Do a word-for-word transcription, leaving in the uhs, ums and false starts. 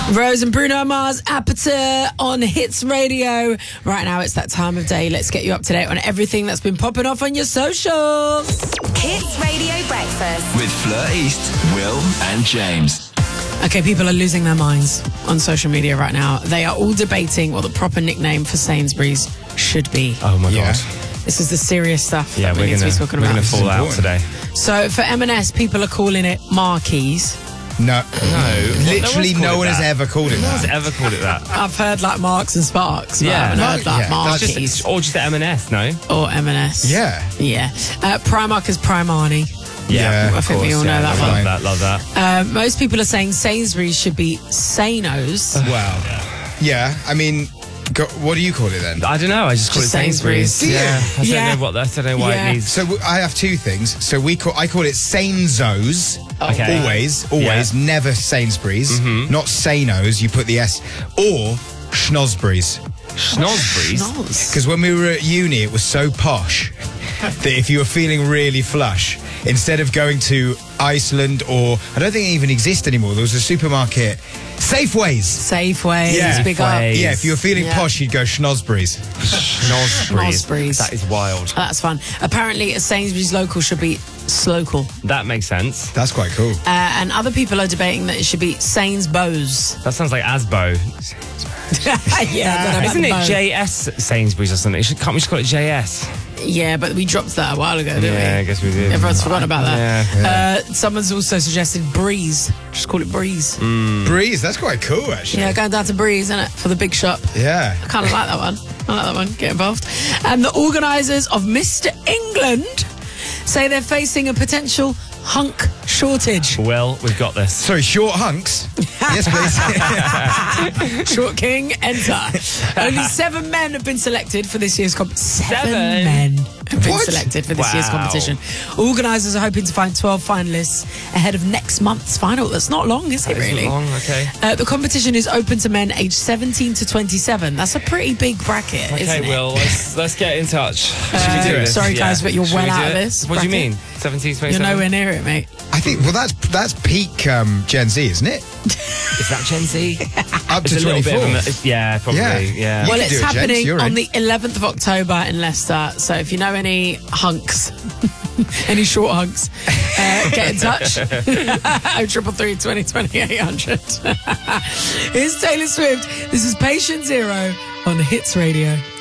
Rose and Bruno Mars, Aperture on Hits Radio. Right now, it's that time of day. Let's get you up to date on everything that's been popping off on your socials. Hits Radio Breakfast with Fleur East, Will and James. Okay, people are losing their minds on social media right now. They are all debating what the proper nickname for Sainsbury's should be. Oh my Yeah. god. This is the serious stuff Yeah, that we we're need gonna, to be talking we're about. gonna fall out today. So for M and S, people are calling it Marquise. No. No. Literally no, no one has that. ever called it No one's that. ever called it that. I've heard like Marks and Sparks, but Yeah. I haven't heard Mar- like yeah, that's Just, Marquise or just the M and S, no? or M and S. Yeah. Yeah. Uh, Primark is Primani. Yeah, I of think we course, all know yeah, that Love one. that, love that. Uh, most people are saying Sainsbury's should be Sainos. Wow. Yeah, I mean, go, what do you call it then? I don't know, I just call Just it Sainsbury's. Sainsbury's. Yeah. I don't Yeah. know what that, I don't know why Yeah. it needs. So w- I have two things. So we call I call it Sainzos. Okay. Always, always, Yeah. never Sainsbury's. Not Sainos. You put the S or Schnosbury's. Snosbury's. Schnoz. Because when we were at uni, it was so posh that if you were feeling really flush, instead of going to Iceland or I don't think it even exists anymore. There was a supermarket, Safeways. Safeway Yeah. is big up. Safeway. Yeah, if you were feeling Yeah. posh, you'd go Schnosbury's. Snosbury's. Snosbury's. That is wild. That's fun. Apparently, a Sainsbury's local should be Slocal. That makes sense. That's quite cool. Uh, and other people are debating that it should be Sainsbury's. That sounds like Asbo. yeah, I don't know about Isn't the it bow. J S Sainsbury's or something? Should, can't we just call it J S? Yeah, but we dropped that a while ago, didn't we? Yeah, I guess we did. Everyone's forgotten about that. Yeah. Uh, someone's also suggested Breeze. Just call it Breeze. Breeze, that's quite cool, actually. Yeah, going down to Breeze, innit, for the big shop. Yeah. I kind of like that one. I like that one. Get involved. And the organisers of Mister England say they're facing a potential hunk shortage. Well, we've got this. Sorry, short hunks. Yes, please. Short King, enter. Only seven men have been selected for this year's competition. Seven, Seven? men have been What? selected for this year's Wow. competition. Organisers are hoping to find twelve finalists ahead of next month's final. That's not long, is it, That isn't really? long, okay. Uh, the competition is open to men aged seventeen to twenty-seven. That's a pretty big bracket, Okay, isn't it? Will, let's, let's get in touch. Should Uh, we do this? sorry, guys, but you're Should well we do out of it? this What do you bracket. mean? seventeen, You're twenty-seven? nowhere near it, mate. I think, well, that's that's peak um, Gen Z, isn't it? Is that Gen Z? Up to It's a little bit twenty-four. of a, yeah, probably. Yeah. Yeah. You Well, can it's do it, James. happening You're on in. the eleventh of October in Leicester. So if you know any hunks, any short hunks, uh, get in touch. oh triple three twenty twenty eight hundred. Here's Taylor Swift. This is Patient Zero on Hits Radio.